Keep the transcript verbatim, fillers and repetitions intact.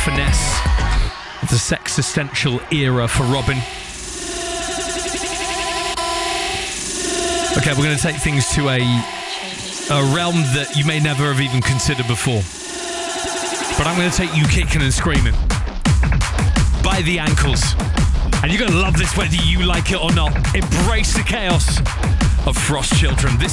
finesse of the Sexistential era for Robin. Okay, we're going to take things to a, a realm that you may never have even considered before. But I'm going to take you kicking and screaming by the ankles. And you're going to love this whether you like it or not. Embrace the chaos of Frost Children. This